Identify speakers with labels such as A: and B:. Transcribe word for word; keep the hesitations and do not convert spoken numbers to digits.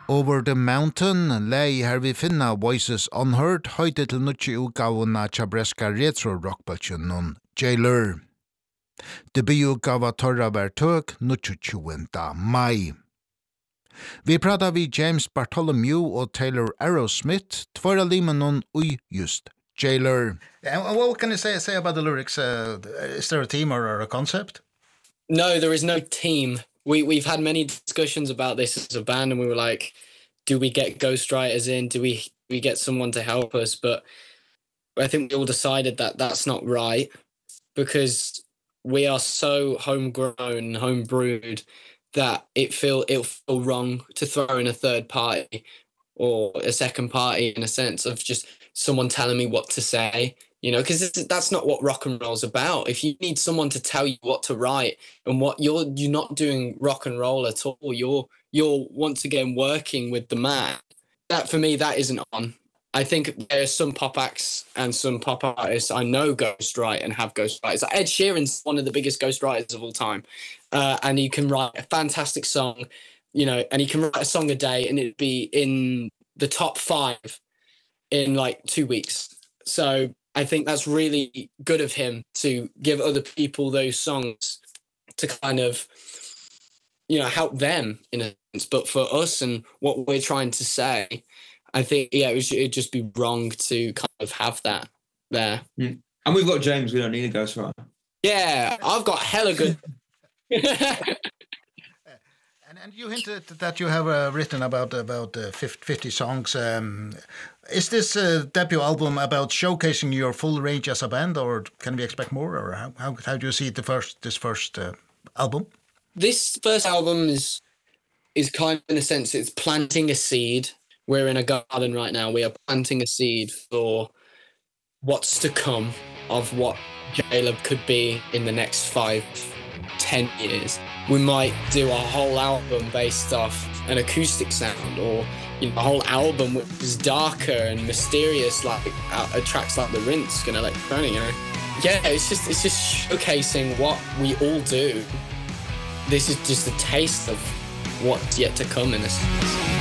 A: Over the Mountain, lei her vi finna Voices Unheard, høyde til nutje utgavuna tjabreska retro-rockbaltjen non Jailer. Debututgava torra var tøk nutje tjuenda mai. Vi pratar vi James Bartholomew og Taylor Arrowsmith, tvåra limen non ui just Jailer. And what can you say, say about the lyrics? Uh, is there a theme or a concept?
B: No, there is no team. We, we've had many discussions about this as a band, and we were like, do we get ghostwriters in? Do we, we get someone to help us? But I think we all decided that that's not right, because we are so homegrown, homebrewed, that it feel, it'll feel wrong to throw in a third party or a second party, in a sense of just someone telling me what to say. You know, because that's not what rock and roll's about. If you need someone to tell you what to write and what you're you're not doing rock and roll at all. You're you're once again working with the man. That for me, that isn't on. I think there are some pop acts and some pop artists I know ghostwrite and have ghostwriters. Like Ed Sheeran's one of the biggest ghostwriters of all time, uh, and he can write a fantastic song, you know, and he can write a song a day and it'd be in the top five in like two weeks. So I think that's really good of him to give other people those songs to kind of, you know, help them in a sense. But for us and what we're trying to say, I think, yeah, it would it'd just be wrong to kind of have that there.
C: Mm. And we've got James, we don't need a ghostwriter.
B: Yeah, I've got hella good...
A: And, and you hinted that you have uh, written about about uh, fifty songs. Um, is this uh, debut album about showcasing your full range as a band, or can we expect more? Or how how, how do you see the first this first uh, album?
B: This first album is is kind of, in a sense, it's planting a seed. We're in a garden right now. We are planting a seed for what's to come of what J-Lub could be in the next five, ten years. We might do a whole album based off an acoustic sound, or you know, a whole album which is darker and mysterious, like uh, tracks like The Rinse and Electronica. You know? Yeah, it's just it's just showcasing what we all do. This is just a taste of what's yet to come in this.